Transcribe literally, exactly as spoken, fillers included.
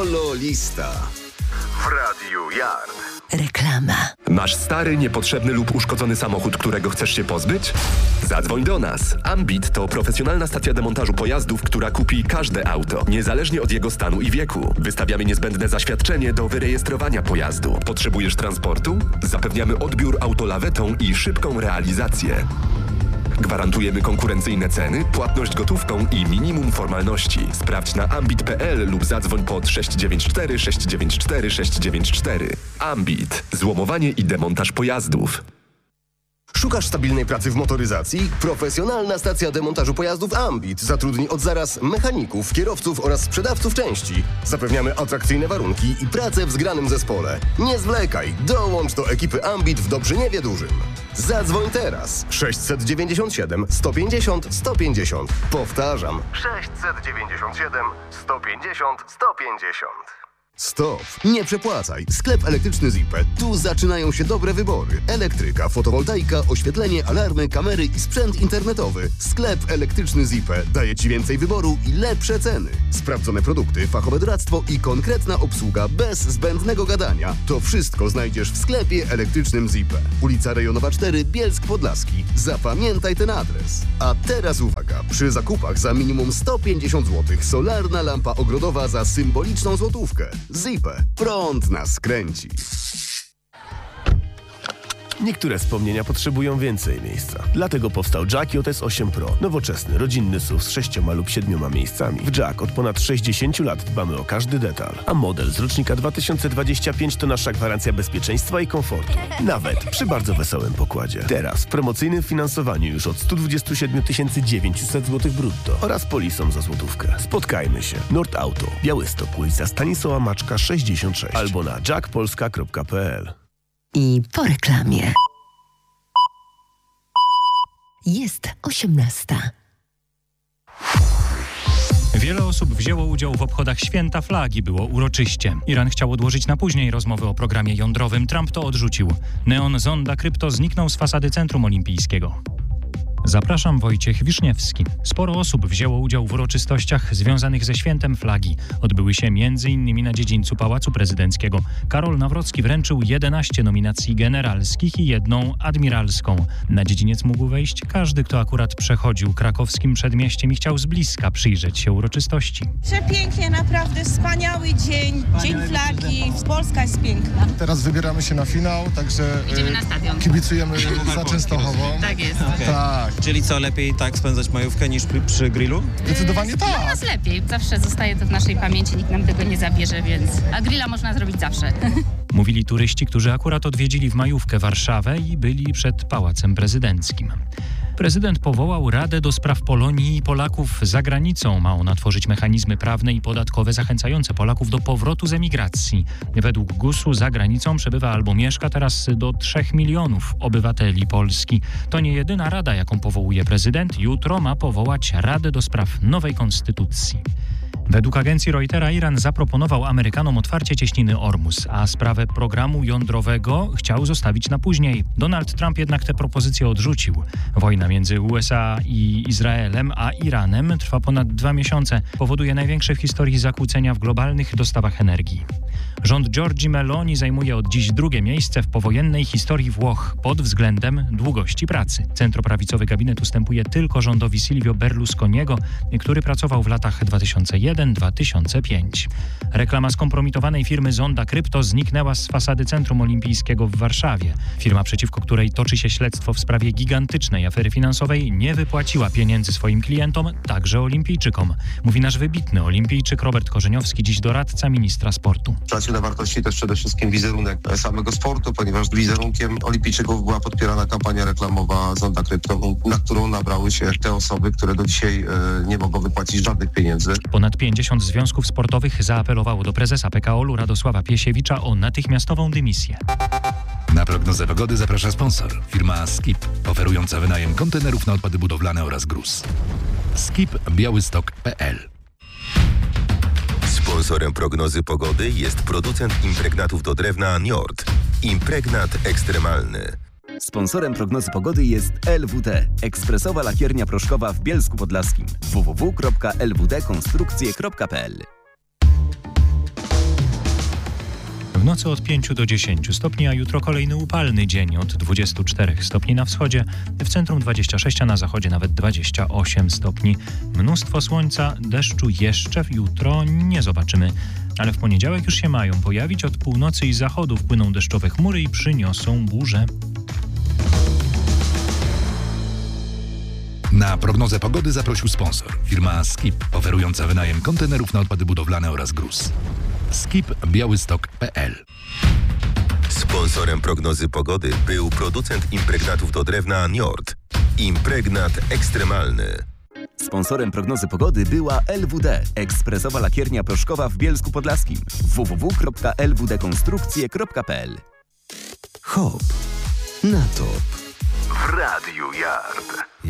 Holo Lista w Radiu Yard. Reklama. Masz stary, niepotrzebny lub uszkodzony samochód, którego chcesz się pozbyć? Zadzwoń do nas. Ambit to profesjonalna stacja demontażu pojazdów, która kupi każde auto, niezależnie od jego stanu i wieku. Wystawiamy niezbędne zaświadczenie do wyrejestrowania pojazdu. Potrzebujesz transportu? Zapewniamy odbiór autolawetą i szybką realizację. Gwarantujemy konkurencyjne ceny, płatność gotówką i minimum formalności. Sprawdź na ambit kropka p l lub zadzwoń pod sześć dziewięć cztery sześć dziewięć cztery sześć dziewięć cztery. Ambit. Złomowanie i demontaż pojazdów. Szukasz stabilnej pracy w motoryzacji? Profesjonalna stacja demontażu pojazdów Ambit zatrudni od zaraz mechaników, kierowców oraz sprzedawców części. Zapewniamy atrakcyjne warunki i pracę w zgranym zespole. Nie zwlekaj, dołącz do ekipy Ambit w Dobrzyniewie Dużym. Zadzwoń teraz sześćset dziewięćdziesiąt siedem sto pięćdziesiąt sto pięćdziesiąt. Powtarzam sześćset dziewięćdziesiąt siedem sto pięćdziesiąt sto pięćdziesiąt. Stop! Nie przepłacaj! Sklep elektryczny Zipe. Tu zaczynają się dobre wybory. Elektryka, fotowoltaika, oświetlenie, alarmy, kamery i sprzęt internetowy. Sklep elektryczny Zipe daje Ci więcej wyboru i lepsze ceny. Sprawdzone produkty, fachowe doradztwo i konkretna obsługa bez zbędnego gadania. To wszystko znajdziesz w sklepie elektrycznym Zipe. Ulica Rejonowa cztery, Bielsk Podlaski. Zapamiętaj ten adres. A teraz uwaga! Przy zakupach za minimum sto pięćdziesiąt złotych solarna lampa ogrodowa za symboliczną złotówkę. Zipe. Prąd nas kręci. Niektóre wspomnienia potrzebują więcej miejsca. Dlatego powstał Jack J S osiem Pro. Nowoczesny, rodzinny S U V z sześcioma lub siedmioma miejscami. W Jack od ponad sześćdziesięciu lat dbamy o każdy detal. A model z rocznika dwa tysiące dwudziestego piątego to nasza gwarancja bezpieczeństwa i komfortu. Nawet przy bardzo wesołym pokładzie. Teraz w promocyjnym finansowaniu już od sto dwadzieścia siedem tysięcy dziewięćset złotych brutto. Oraz polisą za złotówkę. Spotkajmy się. Nord Auto. Białystok, ulica Stanisława Maczka sześćdziesiąt sześć. Albo na jack polska kropka p l. I po reklamie. Jest osiemnasta. Wiele osób wzięło udział w obchodach Święta Flagi, było uroczyście. Iran chciał odłożyć na później rozmowy o programie jądrowym. Trump to odrzucił. Neon Zonda Krypto zniknął z fasady Centrum Olimpijskiego. Zapraszam, Wojciech Wiszniewski. Sporo osób wzięło udział w uroczystościach związanych ze Świętem Flagi. Odbyły się między innymi na dziedzińcu Pałacu Prezydenckiego. Karol Nawrocki wręczył jedenaście nominacji generalskich i jedną admiralską. Na dziedziniec mógł wejść każdy, kto akurat przechodził krakowskim przedmieściem i chciał z bliska przyjrzeć się uroczystości. Przepięknie, naprawdę wspaniały dzień, Dzień Flagi. Polska jest piękna. Teraz wybieramy się na finał, także idziemy na stadion. Kibicujemy za Częstochową. Tak jest. Okay. Tak. Czyli co, lepiej tak spędzać majówkę niż przy, przy grillu? Zdecydowanie tak. Dla nas lepiej. Zawsze zostaje to w naszej pamięci, nikt nam tego nie zabierze, więc... A grilla można zrobić zawsze. Mówili turyści, którzy akurat odwiedzili w majówkę Warszawę i byli przed Pałacem Prezydenckim. Prezydent powołał Radę do Spraw Polonii i Polaków za granicą. Ma ona tworzyć mechanizmy prawne i podatkowe zachęcające Polaków do powrotu z emigracji. Według gusu za granicą przebywa albo mieszka teraz do trzech milionów obywateli Polski. To nie jedyna rada, jaką powołuje prezydent. Jutro ma powołać Radę do Spraw Nowej Konstytucji. Według agencji Reutera Iran zaproponował Amerykanom otwarcie cieśniny Ormus, a sprawę programu jądrowego chciał zostawić na później. Donald Trump jednak tę propozycję odrzucił. Wojna między U S A i Izraelem a Iranem trwa ponad dwa miesiące. Powoduje największe w historii zakłócenia w globalnych dostawach energii. Rząd Giorgi Meloni zajmuje od dziś drugie miejsce w powojennej historii Włoch pod względem długości pracy. Centroprawicowy gabinet ustępuje tylko rządowi Silvio Berlusconiego, który pracował w latach dwa tysiące jeden do dwa tysiące piątego. Reklama skompromitowanej firmy Zonda Krypto zniknęła z fasady Centrum Olimpijskiego w Warszawie. Firma, przeciwko której toczy się śledztwo w sprawie gigantycznej afery finansowej, nie wypłaciła pieniędzy swoim klientom, także olimpijczykom. Mówi nasz wybitny olimpijczyk Robert Korzeniowski, dziś doradca ministra sportu. Traci na wartości też przede wszystkim wizerunek samego sportu, ponieważ wizerunkiem olimpijczyków była podpierana kampania reklamowa Zonda Krypto, na którą nabrały się te osoby, które do dzisiaj e, nie mogą wypłacić żadnych pieniędzy. Ponad pięćdziesiąt związków sportowych zaapelowało do prezesa P K O L-u Radosława Piesiewicza o natychmiastową dymisję. Na prognozę pogody zaprasza sponsor, firma Skip, oferująca wynajem kontenerów na odpady budowlane oraz gruz. skip białystok kropka p l. Sponsorem prognozy pogody jest producent impregnatów do drewna Njord. Impregnat ekstremalny. Sponsorem prognozy pogody jest L W D, ekspresowa lakiernia proszkowa w Bielsku Podlaskim. w w w kropka l w d konstrukcje kropka p l. nocy od pięciu do dziesięciu stopni, a jutro kolejny upalny dzień od dwudziestu czterech stopni na wschodzie, w centrum dwadzieścia sześć, a na zachodzie nawet dwadzieścia osiem stopni. Mnóstwo słońca, deszczu jeszcze jutro nie zobaczymy, ale w poniedziałek już się mają pojawić. Od północy i zachodu wpłyną deszczowe chmury i przyniosą burze. Na prognozę pogody zaprosił sponsor. Firma Skip, oferująca wynajem kontenerów na odpady budowlane oraz gruz. skip białystok kropka p l. Sponsorem prognozy pogody był producent impregnatów do drewna Njord. Impregnat ekstremalny. Sponsorem prognozy pogody była L W D, ekspresowa lakiernia proszkowa w Bielsku Podlaskim. w w w kropka l w d konstrukcje kropka p l. Hop na top. W Radiu Yard.